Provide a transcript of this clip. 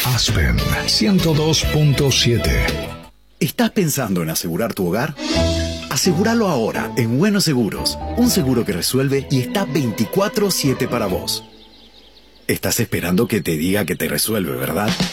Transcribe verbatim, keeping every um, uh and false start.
Aspen ciento dos punto siete. ¿Estás pensando en asegurar tu hogar? Asegúralo ahora en Buenos Seguros, un seguro que resuelve y está veinticuatro siete para vos. Estás esperando que te diga que te resuelve, ¿verdad?